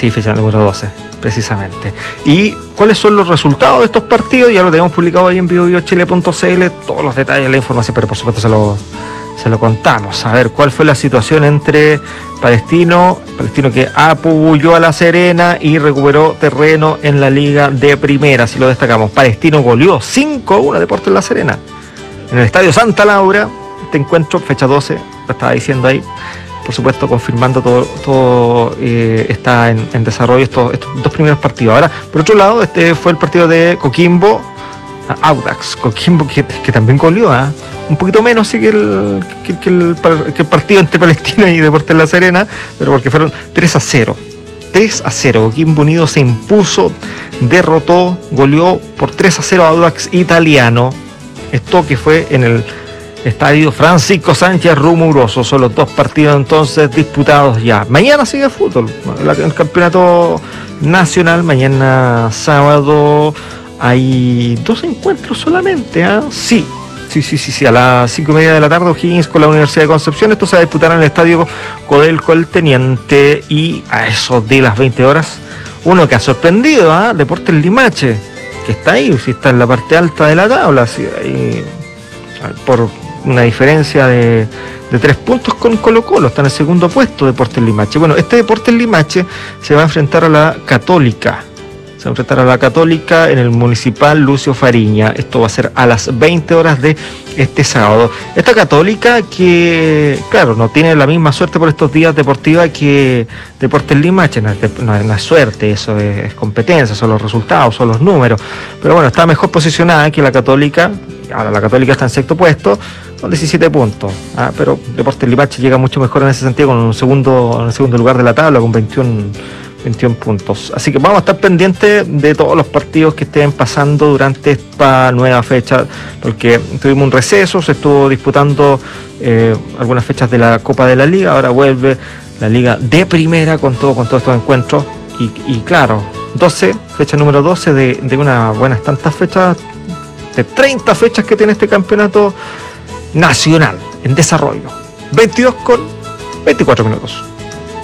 Sí, fecha número 12, precisamente. ¿Y cuáles son los resultados de estos partidos? Ya lo tenemos publicado ahí en biobiochile.cl, todos los detalles, la información, pero por supuesto se lo contamos. A ver, ¿cuál fue la situación entre Palestino que apubulló a La Serena y recuperó terreno en la Liga de Primera? Si lo destacamos, Palestino goleó 5-1 a Deportes La Serena en el Estadio Santa Laura. Este encuentro, fecha 12, lo estaba diciendo ahí, por supuesto confirmando todo está en desarrollo estos dos primeros partidos. Ahora, por otro lado, este fue el partido de Coquimbo Audax Coquimbo, que también goleó, un poquito menos sí que el partido entre Palestina y Deportes La Serena, pero porque fueron 3-0. 3-0, Coquimbo Unido se impuso, derrotó, goleó por 3-0 a Audax Italiano. Esto que fue en el Estadio Francisco Sánchez Rumuroso. Son los dos partidos entonces disputados ya. Mañana sigue el fútbol, el campeonato nacional. Mañana sábado hay 2 encuentros solamente, Sí, a las 5:30 de la tarde, O'Higgins con la Universidad de Concepción. Esto se va a disputar en el Estadio Codelco El Teniente, y a eso de las 20 horas, uno que ha sorprendido, Deportes Limache, que está ahí, si está en la parte alta de la tabla, por una diferencia de 3 puntos con Colo-Colo, está en el segundo puesto Deportes Limache. Bueno, este Deportes Limache se va a enfrentar a la Católica. En el Municipal Lucio Fariña. Esto va a ser a las 20 horas de este sábado. Esta Católica que, claro, no tiene la misma suerte por estos días deportiva que Deportes Limache. No es suerte, eso es competencia, son los resultados, son los números. Pero bueno, está mejor posicionada que la Católica. Ahora la Católica está en sexto puesto con 17 puntos. Pero Deportes Limache llega mucho mejor en ese sentido, con en el segundo lugar de la tabla, con 21 puntos. Así que vamos a estar pendientes de todos los partidos que estén pasando durante esta nueva fecha, porque tuvimos un receso, se estuvo disputando algunas fechas de la Copa de la Liga, ahora vuelve la Liga de Primera con todos estos encuentros, y claro, fecha número 12 de unas buenas tantas fechas, de 30 fechas que tiene este campeonato nacional en desarrollo. 22 con 24 minutos.